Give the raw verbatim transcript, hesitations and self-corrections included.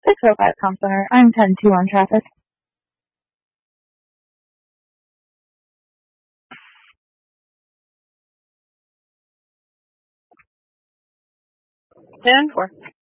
six oh five Com Center. I'm ten two on traffic. ten four.